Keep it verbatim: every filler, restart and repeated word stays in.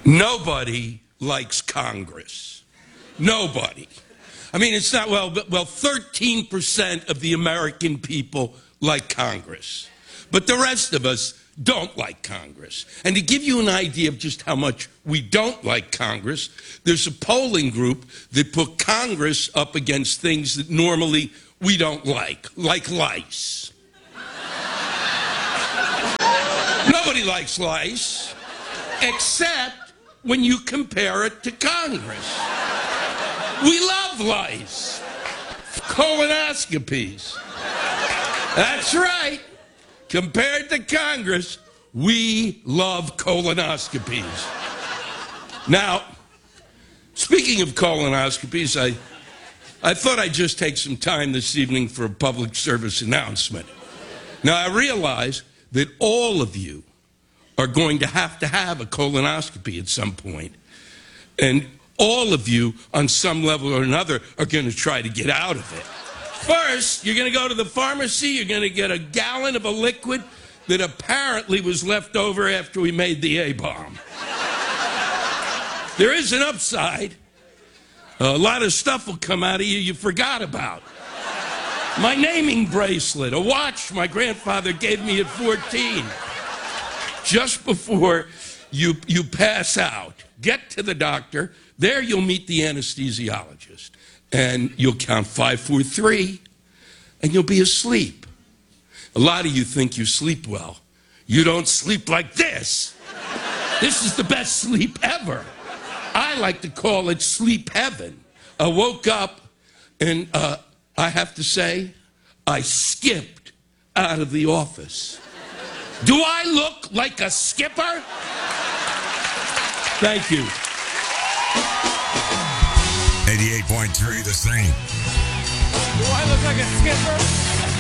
Nobody likes Congress. Nobody. I mean, it's not, well, well, thirteen percent of the American people like Congress. But the rest of us don't like Congress. And to give you an idea of just how much we don't like Congress, there's a polling group that put Congress up against things that normally we don't like, like lice. Nobody likes lice, except when you compare it to Congress. We love lice. Colonoscopies. That's right. Compared to Congress, we love colonoscopies. Now, speaking of colonoscopies, I, I thought I'd just take some time this evening for a public service announcement. Now, I realize that all of you are going to have to have a colonoscopy at some point. And all of you, on some level or another, are going to try to get out of it. First, you're going to go to the pharmacy, you're going to get a gallon of a liquid that apparently was left over after we made the A-bomb. There is an upside. A lot of stuff will come out of you you forgot about. My naming bracelet, a watch my grandfather gave me at fourteen. Just before you, you pass out, get to the doctor. There you'll meet the anesthesiologist. And you'll count five, four, three, and you'll be asleep. A lot of you think you sleep well. You don't sleep like this. This is the best sleep ever. I like to call it sleep heaven. I woke up, and uh, I have to say, I skipped out of the office. Do I look like a skipper? Thank you. eighty-eight point three, The Same. Do I look like a skipper?